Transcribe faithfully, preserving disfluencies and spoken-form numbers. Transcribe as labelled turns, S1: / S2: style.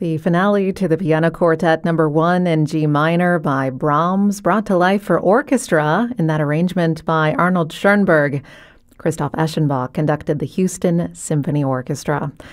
S1: The finale to the Piano Quartet number one in G minor by Brahms, brought to life for orchestra in that arrangement by Arnold Schoenberg. Christoph Eschenbach conducted the Houston Symphony Orchestra.